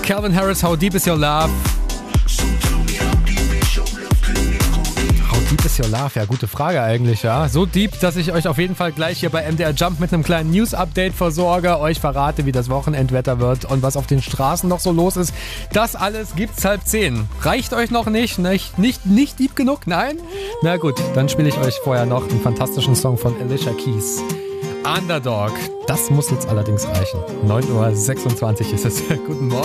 Calvin Harris, How Deep Is Your Love? How Deep Is Your Love? Ja, gute Frage eigentlich, ja. So deep, dass ich euch auf jeden Fall gleich hier bei MDR Jump mit einem kleinen News-Update versorge, euch verrate, wie das Wochenendwetter wird und was auf den Straßen noch so los ist. Das alles gibt's 9:30. Reicht euch noch nicht? Nicht deep genug? Nein? Na gut, dann spiele ich euch vorher noch einen fantastischen Song von Alicia Keys. Underdog. Das muss jetzt allerdings reichen. 9:26 Uhr ist es. Guten Morgen.